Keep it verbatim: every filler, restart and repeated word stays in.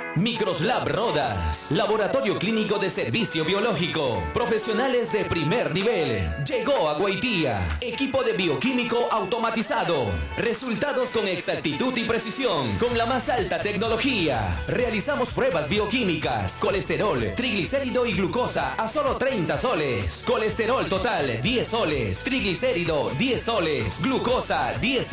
Microslab Rodas, laboratorio clínico de servicio biológico, profesionales de primer nivel. Llegó a Guaitía, equipo de bioquímico automatizado, resultados con exactitud y precisión, con la más alta tecnología. Realizamos pruebas bioquímicas, colesterol, triglicérido y glucosa a solo treinta soles, colesterol total diez soles, triglicérido diez soles, glucosa diez soles.